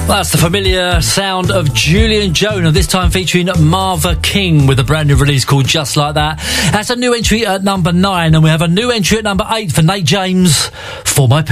That's the familiar sound of Julian Jonah, this time featuring Marva King with a brand new release called Just Like That. That's a new entry at number 9, and we have a new entry at number 8 for Nate James, For My